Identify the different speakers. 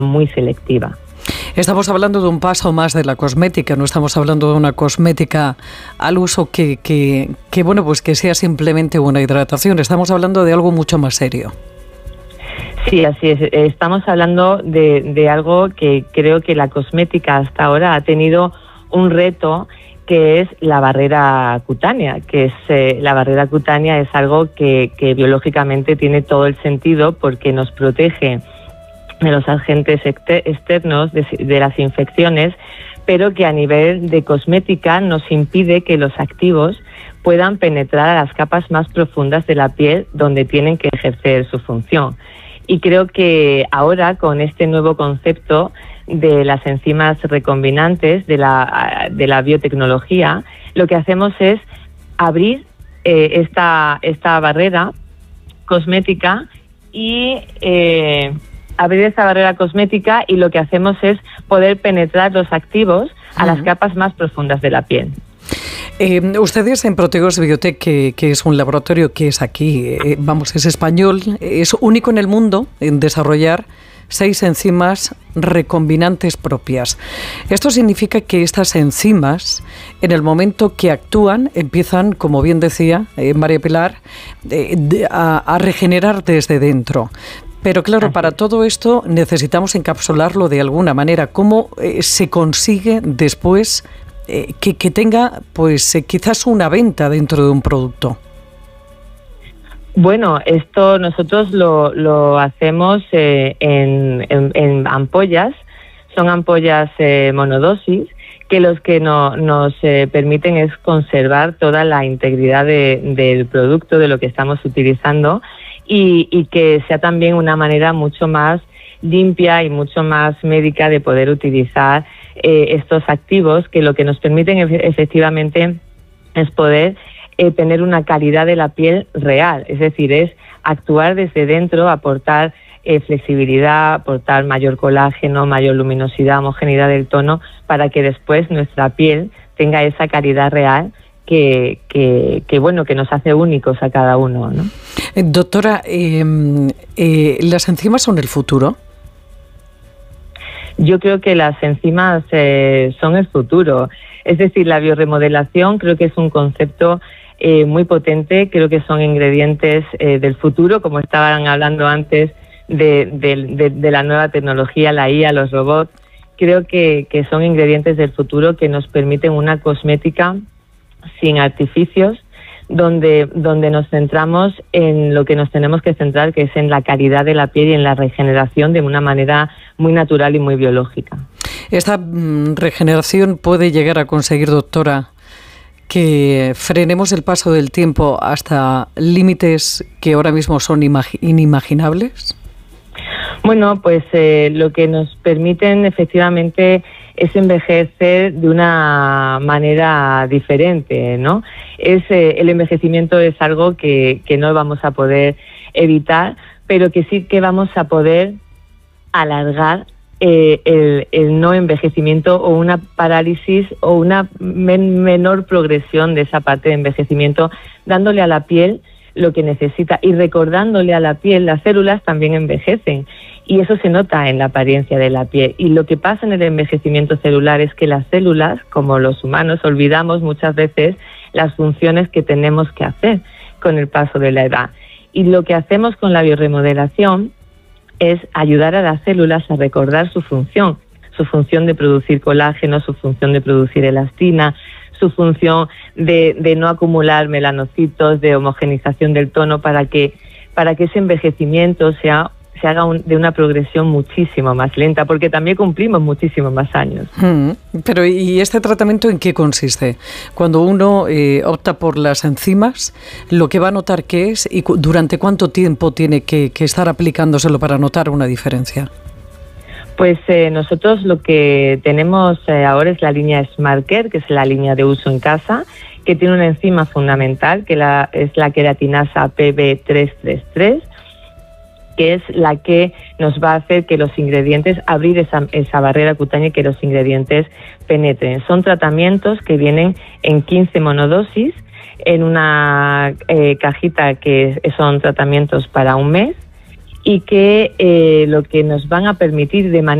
Speaker 1: muy selectiva.
Speaker 2: Estamos hablando de un paso más de la cosmética, no estamos hablando de una cosmética al uso que bueno, pues que sea simplemente una hidratación, estamos hablando de algo mucho más serio.
Speaker 1: Sí, así es. Estamos hablando de algo que creo que la cosmética hasta ahora ha tenido un reto, que es la barrera cutánea, la barrera cutánea es algo que biológicamente tiene todo el sentido porque nos protege de los agentes externos, de las infecciones, pero que a nivel de cosmética nos impide que los activos puedan penetrar a las capas más profundas de la piel donde tienen que ejercer su función. Y creo que ahora, con este nuevo concepto de las enzimas recombinantes, de la biotecnología, lo que hacemos es abrir esta barrera cosmética y lo que hacemos es poder penetrar los activos a las capas más profundas de la piel.
Speaker 2: Ustedes en Protegos Biotech, que es un laboratorio que es aquí, es español, es único en el mundo en desarrollar 6 enzimas recombinantes propias. Esto significa que estas enzimas, en el momento que actúan, empiezan, como bien decía María Pilar, a regenerar desde dentro. Pero claro, para todo esto necesitamos encapsularlo de alguna manera. ¿Cómo se consigue después que tenga, pues quizás una venta dentro de un producto?
Speaker 1: Bueno, esto nosotros lo hacemos en ampollas. Son ampollas monodosis que nos permiten es conservar toda la integridad del producto, de lo que estamos utilizando, y que sea también una manera mucho más limpia y mucho más médica de poder utilizar estos activos, que lo que nos permiten efectivamente es poder tener una calidad de la piel real, es decir, es actuar desde dentro, aportar flexibilidad, aportar mayor colágeno, mayor luminosidad, homogeneidad del tono, para que después nuestra piel tenga esa calidad real que nos hace únicos a cada uno, ¿no?
Speaker 2: Doctora, ¿las enzimas son el futuro?
Speaker 1: Yo creo que las enzimas son el futuro. Es decir, la biorremodelación creo que es un concepto muy potente. Creo que son ingredientes del futuro, como estaban hablando antes de la nueva tecnología, la IA, los robots. Creo que son ingredientes del futuro que nos permiten una cosmética sin artificios, donde nos centramos en lo que nos tenemos que centrar, que es en la calidad de la piel y en la regeneración de una manera muy natural y muy biológica.
Speaker 2: ¿Esta regeneración puede llegar a conseguir, doctora, que frenemos el paso del tiempo hasta límites que ahora mismo son inimaginables?
Speaker 1: Bueno, pues lo que nos permiten efectivamente es envejecer de una manera diferente, ¿no? El envejecimiento es algo que no vamos a poder evitar, pero que sí que vamos a poder alargar el no envejecimiento, o una parálisis o una menor progresión de esa parte de envejecimiento, dándole a la piel lo que necesita y recordándole a la piel. Las células también envejecen y eso se nota en la apariencia de la piel. Y lo que pasa en el envejecimiento celular es que las células, como los humanos, olvidamos muchas veces las funciones que tenemos que hacer con el paso de la edad. Y lo que hacemos con la biorremodelación es ayudar a las células a recordar su función de producir colágeno, su función de producir elastina, su función de no acumular melanocitos, de homogenización del tono, para que ese envejecimiento se haga de una progresión muchísimo más lenta, porque también cumplimos muchísimos más años.
Speaker 2: Pero ¿y este tratamiento en qué consiste? Cuando uno opta por las enzimas, lo que va a notar qué es y durante cuánto tiempo tiene que estar aplicándoselo para notar una diferencia.
Speaker 1: Pues nosotros lo que tenemos ahora es la línea SmartCare, que es la línea de uso en casa, que tiene una enzima fundamental, que es la queratinasa PB333, que es la que nos va a hacer que los ingredientes, abrir esa barrera cutánea y que los ingredientes penetren. Son tratamientos que vienen en 15 monodosis, en una cajita que son tratamientos para un mes, y que lo que nos van a permitir de manera